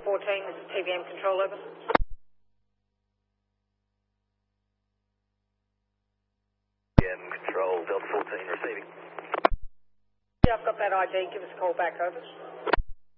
14, this is TVM Control, over. TVM Control, Delta 14 receiving. Yeah, I've got that ID. Give us a call back, over.